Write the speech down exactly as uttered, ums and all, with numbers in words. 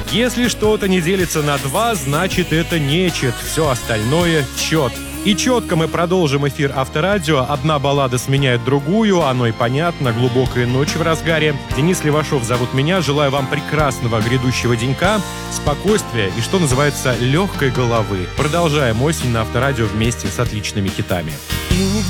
Если что-то не делится на два, значит это нечет. Все остальное чет. И четко мы продолжим эфир Авторадио. Одна баллада сменяет другую, оно и понятно. Глубокая ночь в разгаре. Денис Левашов зовут меня. Желаю вам прекрасного грядущего денька, спокойствия и, что называется, легкой головы. Продолжаем осень на Авторадио вместе с отличными хитами.